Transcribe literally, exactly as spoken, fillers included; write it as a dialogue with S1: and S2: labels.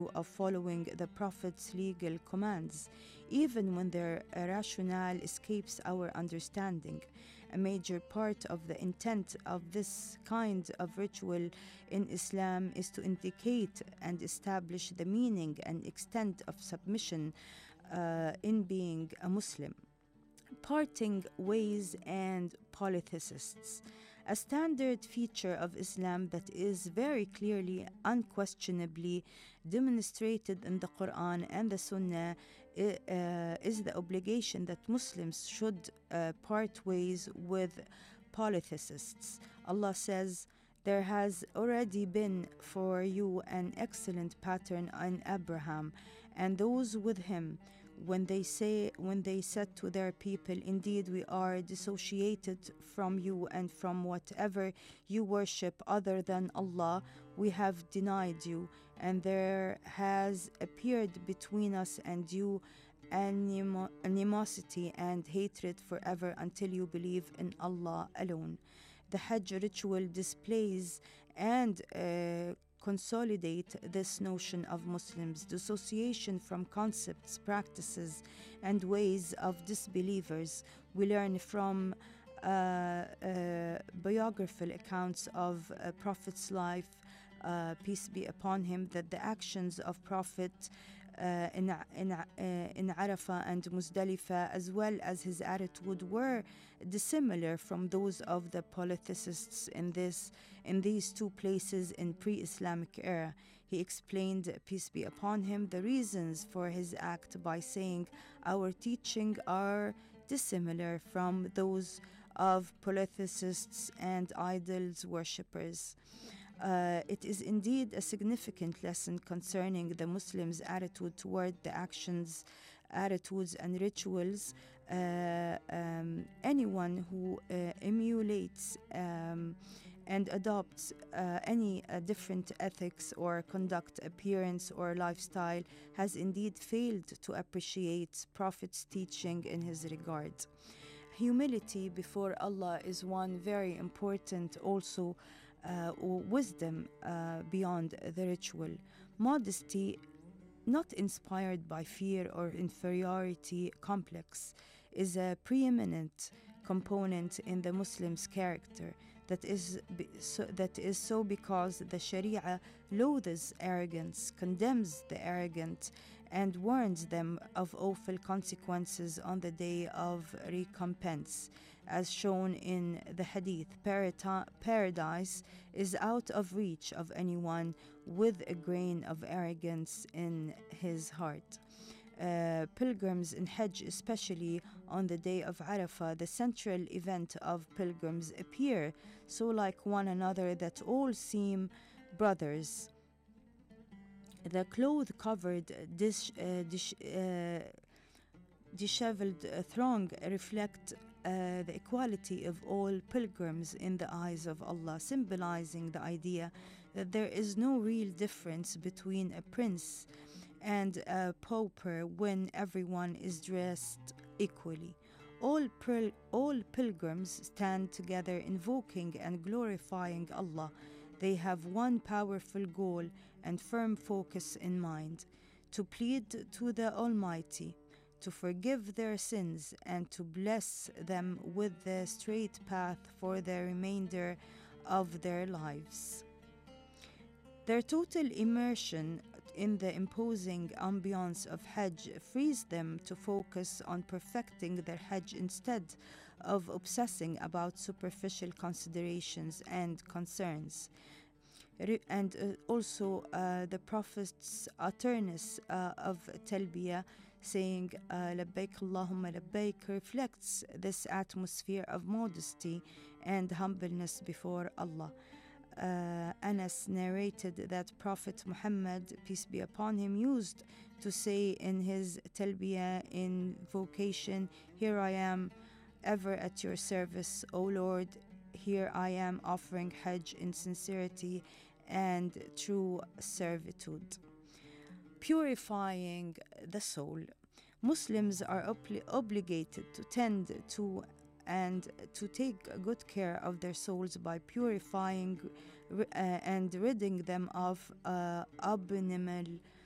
S1: of following the Prophet's legal commands, even when their rationale escapes our understanding. A major part of the intent of this kind of ritual in Islam is to indicate and establish the meaning and extent of submission uh, in being a Muslim. Parting ways and polytheists. A standard feature of Islam that is very clearly, unquestionably demonstrated in the Quran and the Sunnah uh, is the obligation that Muslims should uh, part ways with polytheists. Allah says, "There has already been for you an excellent pattern in Abraham and those with him, when they say when they said to their people, indeed we are dissociated from you and from whatever you worship other than Allah, we have denied you, and there has appeared between us and you animo- animosity and hatred forever until you believe in Allah alone." The Hajj ritual displays and uh, consolidate this notion of Muslims' dissociation from concepts, practices, and ways of disbelievers. We learn from uh, uh, biographical accounts of uh, Prophet's life, uh, peace be upon him, that the actions of Prophet uh, in, in, uh, in Arafah and Muzdalifah, as well as his attitude, were dissimilar from those of the polytheists in this in these two places in pre-Islamic era. He explained, peace be upon him, the reasons for his act by saying, "Our teaching are dissimilar from those of polytheists and idols worshippers." Uh, it is indeed a significant lesson concerning the Muslims' attitude toward the actions, attitudes, and rituals. Uh, um, anyone who uh, emulates um, and adopts uh, any uh, different ethics or conduct, appearance, or lifestyle has indeed failed to appreciate Prophet's teaching in his regard. Humility before Allah is one very important also uh, wisdom uh, beyond the ritual. Modesty, not inspired by fear or inferiority complex, is a preeminent component in the Muslim's character. That is, so, that is so because the Sharia loathes arrogance, condemns the arrogant, and warns them of awful consequences on the day of recompense. As shown in the Hadith, paradise is out of reach of anyone with a grain of arrogance in his heart. Uh, pilgrims in Hajj, especially on the day of Arafah, the central event of pilgrims, appear so like one another that all seem brothers. The cloth-covered, dish, uh, dish, uh, disheveled uh, throng reflect uh, the equality of all pilgrims in the eyes of Allah, symbolizing the idea that there is no real difference between a prince and a pauper when everyone is dressed equally. All, pil- all pilgrims stand together invoking and glorifying Allah. They have one powerful goal and firm focus in mind: to plead to the Almighty, to forgive their sins, and to bless them with the straight path for the remainder of their lives. Their total immersion in the imposing ambiance of Hajj frees them to focus on perfecting their Hajj instead of obsessing about superficial considerations and concerns. And uh, also uh, the Prophet's utterance uh, of Talbiyah, saying uh, Labbaik Allahumma Labbaik, reflects this atmosphere of modesty and humbleness before Allah. Uh, Anas narrated that Prophet Muhammad, peace be upon him, used to say in his talbiyah invocation, "Here I am, ever at your service, O Lord. Here I am offering Hajj in sincerity and true servitude." Purifying the soul. Muslims are obli- obligated to tend to and to take good care of their souls by purifying uh, and ridding them of uh, abominable